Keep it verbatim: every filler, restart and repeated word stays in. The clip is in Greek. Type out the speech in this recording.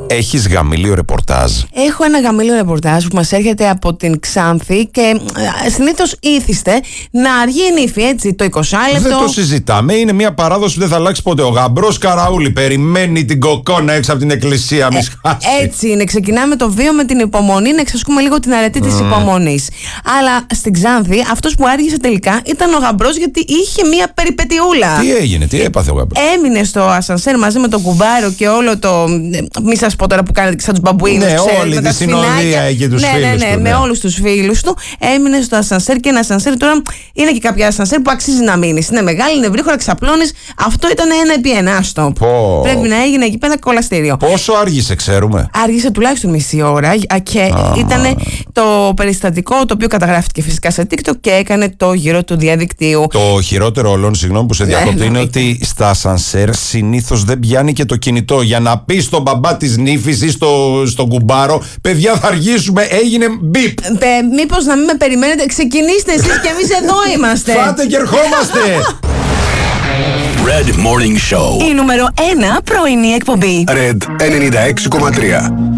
έχεις γαμήλιο ρεπορτάζ? Έχω ένα γαμήλιο ρεπορτάζ που μας έρχεται από την Ξάνθη και συνήθως ήθιστε να αργεί η νύφη, έτσι, το είκοσι λεπτό. Δεν το συζητάμε, είναι μια παράδοση που δεν θα αλλάξει ποτέ. Ο γαμπρός Καραούλη περιμένει την κοκόνα έξω από την εκκλησία, μη σχάσει. Έτσι είναι, ξεκινάμε το βίο με την υπομονή, να εξασκούμε λίγο την αρετή mm. της υπομονής. Αλλά στην Ξάνθη αυτός που άργησε τελικά ήταν ο γαμπρός, γιατί είχε μια περιπετειούλα. Τι έγινε, τι έπαθε ο γαμπρός? Έμεινε στο ασανσέρ μαζί με τον κουμπάρο και όλο το. Μη σας πω τώρα που κάνετε σαν τους μπαμπουίνους. Ναι, όλη τη συνοδεία και τους ναι, φίλους ναι, ναι, του. Ναι, με όλους τους φίλους του. Έμεινε στο ασανσέρ, και ένα ασανσέρ τώρα είναι και κάποια ασανσέρ που αξίζει να μείνει. Είναι μεγάλη, είναι ευρύχωρα, ξαπλώνεις. Αυτό ήταν ένα επί ένα, άστο. Πρέπει να έγινε εκεί πέρα κολαστήριο. Πόσο άργησε, ξέρουμε? Άργησε τουλάχιστον μισή ώρα και ah. ήταν το περιστατικό το οποίο καταγράφηκε φυσικά σε TikTok και έκανε το γύρο του διαδικτύου. Το χειρότερο όλων, συγγνώμη που σε διακόπτω, είναι ότι στα ασανσέρ συνήθως δεν πιάνει και το κινητό. Για να πει στον μπαμπά της νύφης ή στο, στον κουμπάρο, παιδιά θα αργήσουμε, έγινε μπιπ. Ε, μήπως να μην με περιμένετε, ξεκινήστε εσείς και εμείς εδώ είμαστε. Φάτε και ερχόμαστε. Red Morning Show. Η νούμερο ένα πρωινή εκπομπή. Red ενενήντα έξι κόμμα τρία.